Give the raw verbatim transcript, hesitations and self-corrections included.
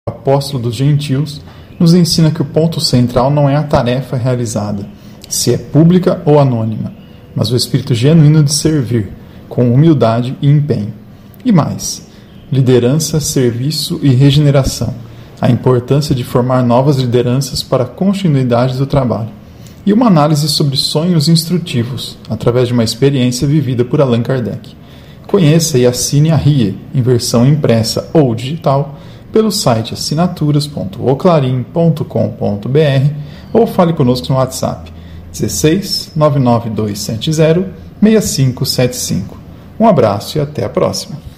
apóstolo dos gentios, nos ensina que o ponto central não é a tarefa realizada, se é pública ou anônima, mas o espírito genuíno de servir, com humildade e empenho. E mais, liderança, serviço e regeneração, a importância de formar novas lideranças para a continuidade do trabalho, e uma análise sobre sonhos instrutivos, através de uma experiência vivida por Allan Kardec. Conheça e assine a R I E, em versão impressa ou digital, pelo site assinaturas ponto oclarim ponto com ponto b r ou fale conosco no WhatsApp dezesseis, nove nove dois sete zero, seis cinco sete cinco. Um abraço e até a próxima.